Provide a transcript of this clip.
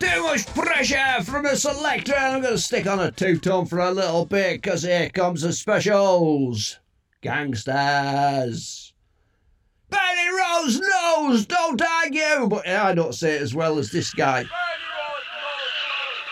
Too much pressure from the selector. I'm going to stick on a two-tone for a little bit because here comes the specials. Gangsters. Benny Rose knows, don't argue. But I don't say it as well as this guy.